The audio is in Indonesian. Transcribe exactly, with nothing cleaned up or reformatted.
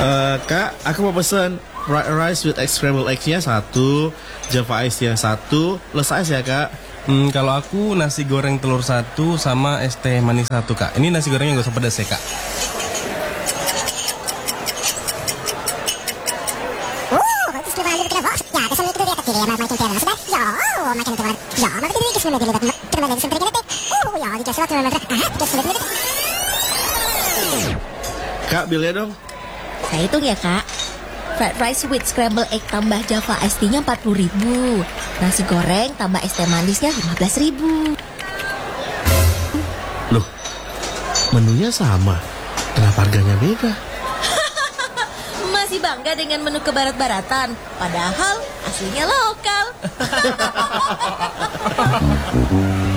Eh, Kak, aku mau pesen fried rice with egg scrambled egg-nya satu, Java Ice tea yang satu, less ice ya Kak. Hmm, kalau aku nasi goreng telur satu sama es teh manis satu, Kak. Ini nasi gorengnya gak usah pedas ya, Kak. Kak, bilnya dong. Saya hitung ya kak. Fried rice with scrambled egg tambah Java Ice tea-nya empat puluh ribu. Nasi goreng tambah es teh manisnya lima belas ribu. Loh, menunya sama. Kenapa harganya beda? Masih bangga dengan menu kebarat-baratan, padahal aslinya lokal.